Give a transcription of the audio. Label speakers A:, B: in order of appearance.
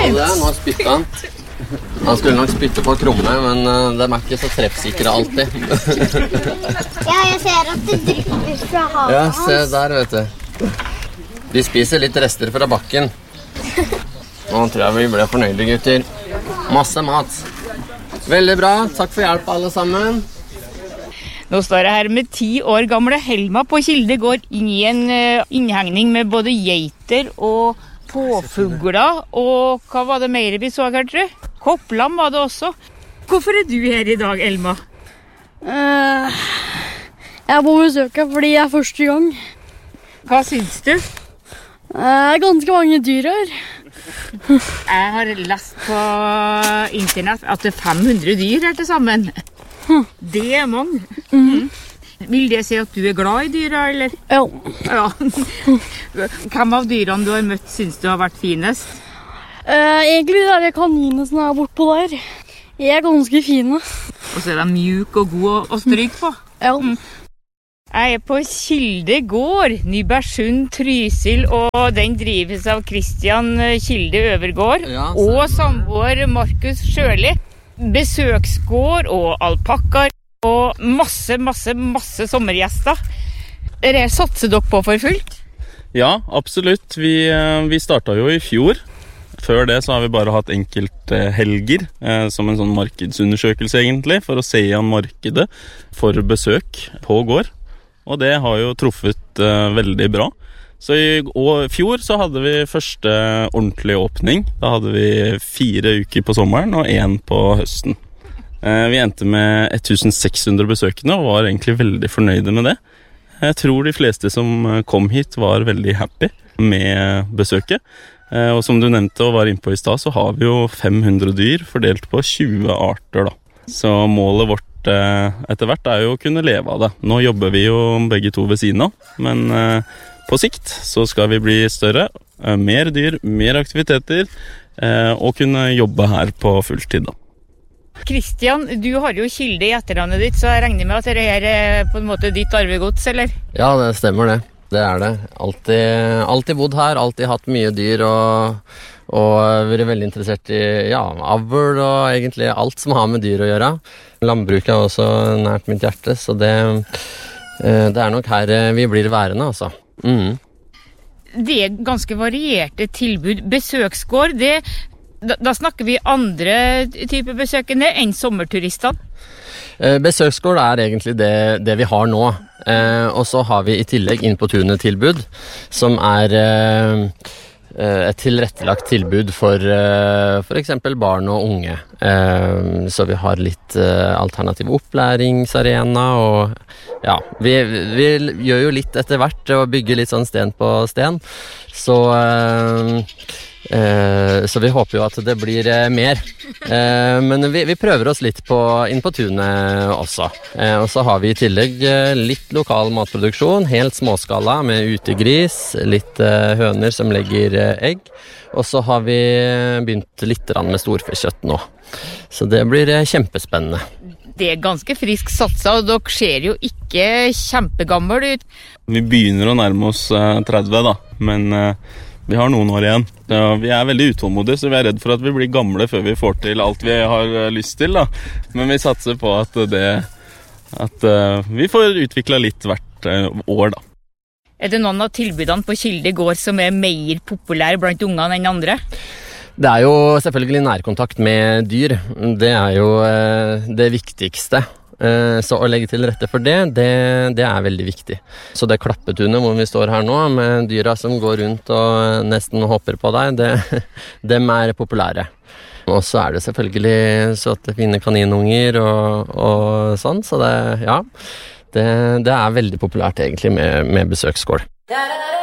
A: det, nå spytter han. Han skulle nok spytte på Krumme, men de ikke så treffsikre alltid.
B: Ja, jeg ser at det drypper fra havet.
A: Ja, se der, vet du. De spiser litt rester fra bakken. Nå tror jeg vi ble fornøyde, gutter. Masse mat. Veldig bra, takk for hjelp alle sammen.
C: Nå står jeg her med 10 år gamle Helma på Kilde gård inn i en innhegning med både geiter og påfugler, og hva var det mer vi så her, tror jeg? Kopplam var det også. Hvorfor er du her i dag, Elma?
D: Jeg må besøke fordi jeg første gang.
C: Hva syns du?
D: Ganske mange dyr her.
C: Jeg har lest på internett at det 500 dyr her til sammen. Det er mange. Vil det si at du er glad i dyra, eller?
D: Ja.
C: Hvem av dyrene du har møtt synes du har vært finest?
D: Egentlig det er kaninene som er bortpå der. De er ganske fine.
C: Og så er de mjuke og gode å stryke på.
D: Ja.
C: Jeg er på Kilde gård, Nybergsund, Trysil, og den drives av Kristian Kilde Øvergård og samboer Markus Sjøli. Besøksgård og alpakkaer og masse sommergjester. Dere satser dere på for fullt?
E: Ja, absolutt. Vi startet jo i fjor. Før det så har vi bare hatt enkelte helger, som en sånn markedsundersøkelse egentlig, for å se an markedet for besøk på gård. Og det har jo truffet veldig bra. Så i fjor så hadde vi første ordentlige åpning. Da hadde vi 4 uker på sommeren og 1 på høsten. Vi endte med 1600 besøkende og var egentlig veldig fornøyde med det. Jeg tror de fleste som kom hit var veldig happy med besøket. Og som du nevnte og var inne på i stad, så har vi jo 500 dyr fordelt på 20 arter da. Så målet vårt etter hvert er jo å kunne leve av det. Nå jobber vi jo begge to ved siden av, men på sikt så skal vi bli større, mer dyr, mer aktiviteter, og kunne jobbe her på fulltid da.
C: Kristian, du har jo Kilde i etternavnet ditt, så jeg regner med at dette her er på en måte ditt arvegods, eller?
A: Ja, det stemmer det. Det er det. Alltid bodd her, alltid hatt mye dyr og vært veldig interessert i avl og egentlig alt som har med dyr å gjøre. Landbruket er også nært mitt hjerte, så det er nok her vi blir værende, altså.
C: Det er ganske varierte tilbud. Besøksgård, da snakker vi andre typer besøkende enn sommerturistene?
A: Besøksgård er egentlig det vi har nå. Og så har vi i tillegg inn på tunet tilbud, som er et tilrettelagt tilbud for eksempel barn og unge. Så vi har litt alternativ opplæringsarena, og ja, vi gjør jo litt etter hvert og bygger litt sånn sten på sten. Så vi håper jo at det blir mer. Men vi prøver oss litt inn på tunet også. Og så har vi i tillegg litt lokal matproduksjon, helt småskala med utegris, litt høner som legger egg. Og så har vi begynt litt med storfekjøtt nå. Så det blir kjempespennende.
C: Det er ganske frisk satsa, og dere ser jo ikke kjempegammel ut.
E: Vi begynner å nærme oss 30 da, men vi har noen år igjen. Ja, vi er veldig utålmodige, så vi er redd for at vi blir gamle før vi får til alt vi har lyst til da. Men vi satser på at vi får utviklet litt hvert år da.
C: Er det noen av tilbudene på Kilde gård som er mer populære blant ungene enn andre?
A: Det er jo selvfølgelig nærkontakt med dyr. Det er jo det viktigste. Så å legge til rette for det er veldig viktig. Så det klappetunet hvor vi står her nå, med dyra som går rundt og nesten hopper på deg, dem er populære. Og så er det selvfølgelig søte, fine kaninunger og sånn, så det er veldig populært egentlig med besøksgård.